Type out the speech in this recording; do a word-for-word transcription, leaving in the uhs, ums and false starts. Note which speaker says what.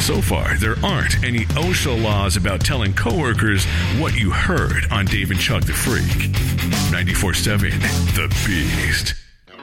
Speaker 1: So far, there aren't any OSHA laws about telling coworkers what you heard on Dave and Chuck the Freak. ninety-four point seven The Beast.